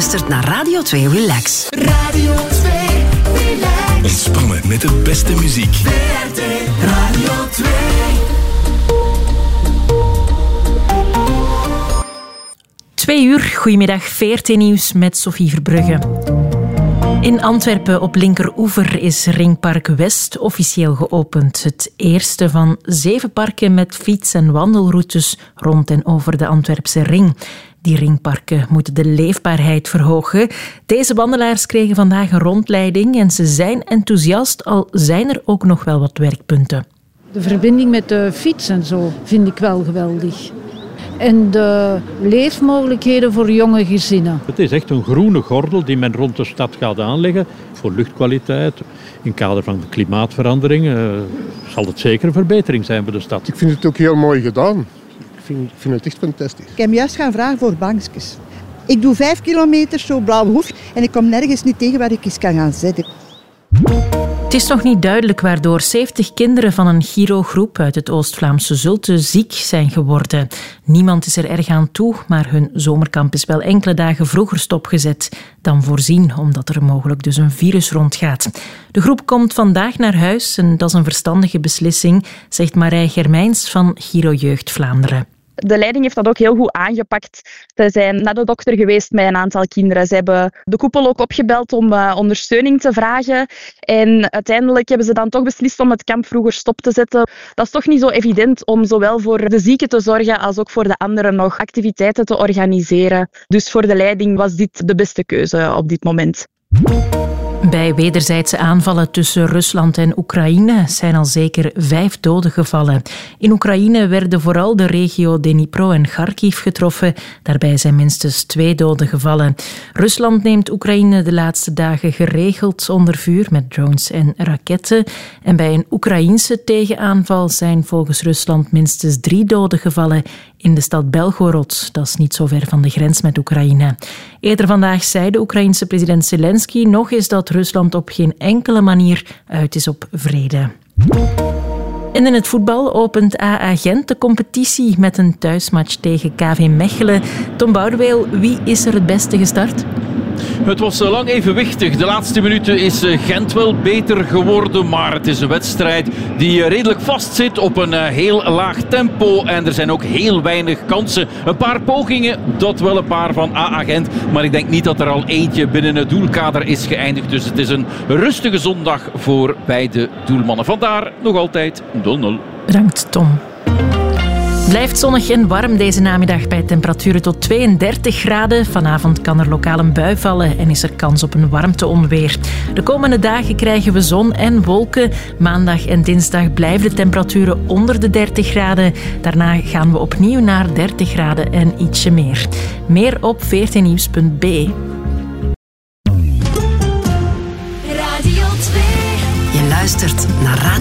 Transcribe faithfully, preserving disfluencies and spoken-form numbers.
luistert naar Radio twee Relax. Radio twee Relax. Ontspannen met de beste muziek. V R T Radio twee. Twee uur, goedemiddag, V R T Nieuws met Sophie Verbrugge. In Antwerpen op linkeroever is Ringpark West officieel geopend. Het eerste van zeven parken met fiets- en wandelroutes rond en over de Antwerpse ring. Die ringparken moeten de leefbaarheid verhogen. Deze wandelaars kregen vandaag een rondleiding en ze zijn enthousiast, al zijn er ook nog wel wat werkpunten. De verbinding met de fiets en zo vind ik wel geweldig. En de leefmogelijkheden voor jonge gezinnen. Het is echt een groene gordel die men rond de stad gaat aanleggen voor luchtkwaliteit. In het kader van de klimaatverandering uh, zal het zeker een verbetering zijn voor de stad. Ik vind het ook heel mooi gedaan. Ik vind, vind het echt fantastisch. Ik heb juist gaan vragen voor bankjes. Ik doe vijf kilometer zo blauwe hoef en ik kom nergens niet tegen waar ik eens kan gaan zitten. Het is nog niet duidelijk waardoor zeventig kinderen van een Giro-groep uit het Oost-Vlaamse Zulte ziek zijn geworden. Niemand is er erg aan toe, maar hun zomerkamp is wel enkele dagen vroeger stopgezet dan voorzien, omdat er mogelijk dus een virus rondgaat. De groep komt vandaag naar huis en dat is een verstandige beslissing, zegt Marij Germijns van Giro Jeugd Vlaanderen. De leiding heeft dat ook heel goed aangepakt. Ze zijn naar de dokter geweest met een aantal kinderen. Ze hebben de koepel ook opgebeld om uh, ondersteuning te vragen. En uiteindelijk hebben ze dan toch beslist om het kamp vroeger stop te zetten. Dat is toch niet zo evident om zowel voor de zieken te zorgen als ook voor de anderen nog activiteiten te organiseren. Dus voor de leiding was dit de beste keuze op dit moment. Bij wederzijdse aanvallen tussen Rusland en Oekraïne zijn al zeker vijf doden gevallen. In Oekraïne werden vooral de regio Dnipro en Kharkiv getroffen. Daarbij zijn minstens twee doden gevallen. Rusland neemt Oekraïne de laatste dagen geregeld onder vuur met drones en raketten. En bij een Oekraïense tegenaanval zijn volgens Rusland minstens drie doden gevallen in de stad Belgorod. Dat is niet zo ver van de grens met Oekraïne. Eerder vandaag zei de Oekraïense president Zelensky nog eens dat Rusland op geen enkele manier uit is op vrede. En in het voetbal opent A A Gent de competitie met een thuismatch tegen K V Mechelen. Tom Boudeweel, wie is er het beste gestart? Het was lang evenwichtig. De laatste minuten is Gent wel beter geworden, maar het is een wedstrijd die redelijk vastzit op een heel laag tempo. En er zijn ook heel weinig kansen. Een paar pogingen, dat wel een paar van A A Gent. Maar ik denk niet dat er al eentje binnen het doelkader is geëindigd. Dus het is een rustige zondag voor beide doelmannen. Vandaar nog altijd nul nul. Bedankt, Tom. Blijft zonnig en warm deze namiddag bij temperaturen tot tweeëndertig graden. Vanavond kan er lokaal een bui vallen en is er kans op een warmteonweer. De komende dagen krijgen we zon en wolken. Maandag en dinsdag blijven de temperaturen onder de dertig graden. Daarna gaan we opnieuw naar dertig graden en ietsje meer. Meer op v r t nieuws punt b e. Radio twee. Je luistert naar Radio